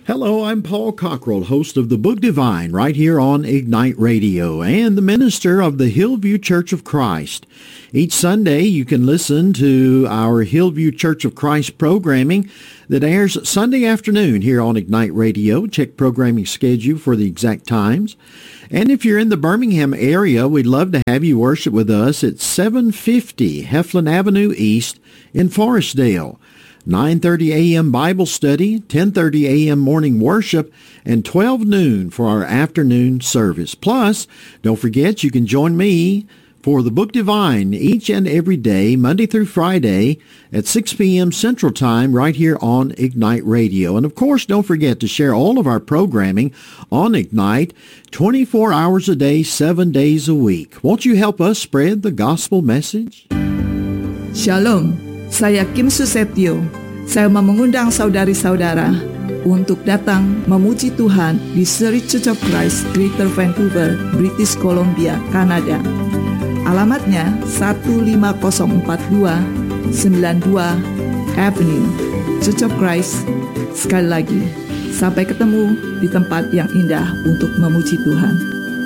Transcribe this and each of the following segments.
Hello, I'm Paul Cockrell, host of the Book Divine, right here on Ignite Radio, and the minister of the Hillview Church of Christ. Each Sunday, you can listen to our Hillview Church of Christ programming that airs Sunday afternoon here on Ignite Radio. Check programming schedule for the exact times. And if you're in the Birmingham area, we'd love to have you worship with us at 750 Heflin Avenue East in Forestdale. 9:30 a.m. Bible study, 10:30 a.m. morning worship, and 12 noon for our afternoon service. Plus, don't forget you can join me for the Book Divine each and every day, Monday through Friday at 6 p.m. Central Time right here on Ignite Radio. And of course, don't forget to share all of our programming on Ignite 24 hours a day, 7 days a week. Won't you help us spread the gospel message? Shalom. Saya Kim Susetio. Saya mengundang saudari-saudara untuk datang memuji Tuhan di Seri Church of Christ, Greater Vancouver, British Columbia, Kanada. Alamatnya 15042 92 Avenue, Church of Christ. Sekali lagi, sampai ketemu di tempat yang indah untuk memuji Tuhan.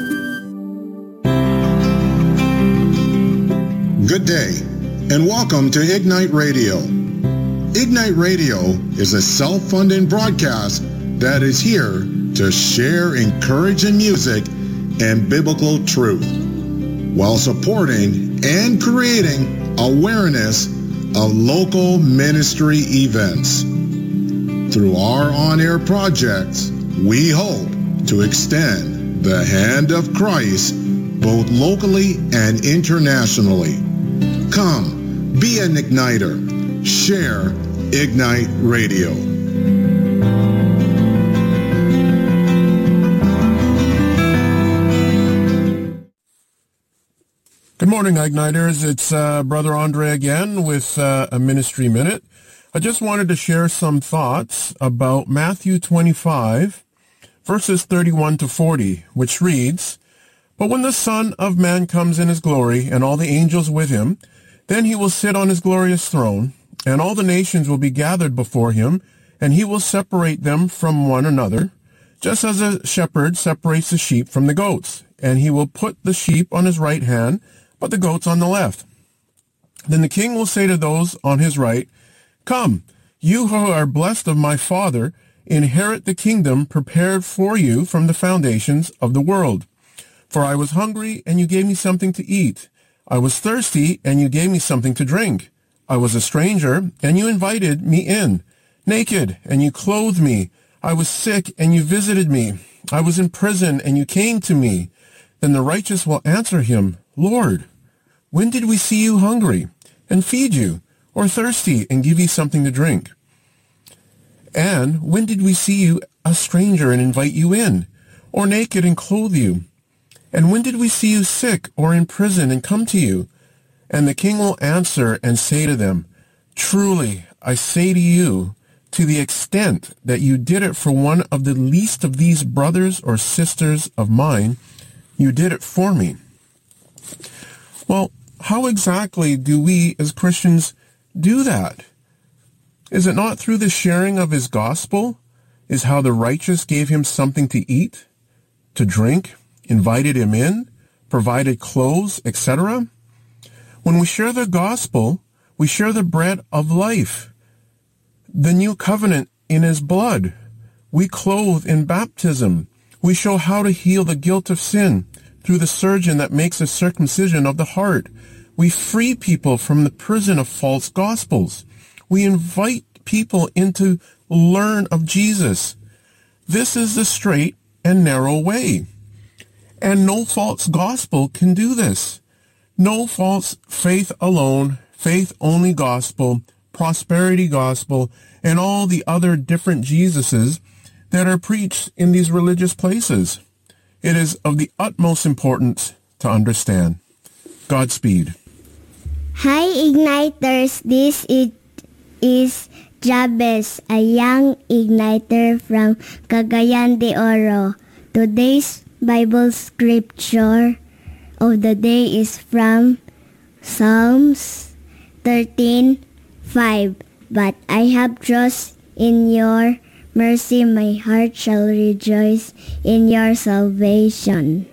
Good day. And welcome to Ignite Radio. Ignite Radio is a self-funding broadcast that is here to share encouraging music and biblical truth while supporting and creating awareness of local ministry events. Through our on-air projects, we hope to extend the hand of Christ both locally and internationally. Come, be an igniter. Share Ignite Radio. Good morning, Igniters. It's Brother Andre again with a Ministry Minute. I just wanted to share some thoughts about Matthew 25, verses 31 to 40, which reads, "But when the Son of Man comes in his glory, and all the angels with him, then he will sit on his glorious throne, and all the nations will be gathered before him, and he will separate them from one another, just as a shepherd separates the sheep from the goats. And he will put the sheep on his right hand, but the goats on the left. Then the king will say to those on his right, 'Come, you who are blessed of my Father, inherit the kingdom prepared for you from the foundations of the world. For I was hungry, and you gave me something to eat. I was thirsty, and you gave me something to drink. I was a stranger, and you invited me in. Naked, and you clothed me. I was sick, and you visited me. I was in prison, and you came to me.' Then the righteous will answer him, 'Lord, when did we see you hungry, and feed you, or thirsty, and give you something to drink? And when did we see you a stranger, and invite you in, or naked, and clothe you? And when did we see you sick or in prison and come to you?' And the king will answer and say to them, 'Truly, I say to you, to the extent that you did it for one of the least of these brothers or sisters of mine, you did it for me.'" Well, how exactly do we as Christians do that? Is it not through the sharing of his gospel? Is how the righteous gave him something to eat, to drink, invited him in, provided clothes, etc.? When we share the gospel, we share the bread of life, the new covenant in his blood. We clothe in baptism. We show how to heal the guilt of sin through the surgeon that makes a circumcision of the heart. We free people from the prison of false gospels. We invite people in to learn of Jesus. This is the straight and narrow way. And no false gospel can do this. No false faith alone, faith-only gospel, prosperity gospel, and all the other different Jesuses that are preached in these religious places. It is of the utmost importance to understand. Godspeed. Hi, Igniters. This is Jabez, a young igniter from Cagayan de Oro. Today's Bible scripture of the day is from Psalms 13:5. But I have trust in your mercy, my heart shall rejoice in your salvation.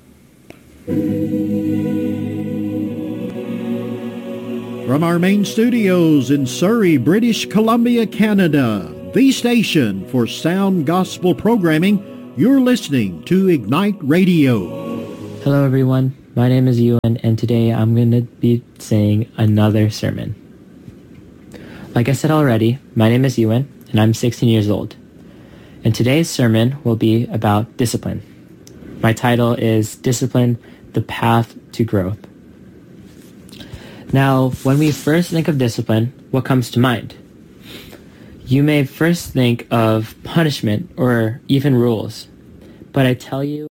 From our main studios in Surrey, British Columbia, Canada, the station for sound gospel programming, you're listening to Ignite Radio. Hello everyone, my name is Ewan and today I'm going to be saying another sermon. Like I said already, my name is Ewan and I'm 16 years old. And today's sermon will be about discipline. My title is Discipline, the Path to Growth. Now, when we first think of discipline, what comes to mind? You may first think of punishment or even rules, but I tell you,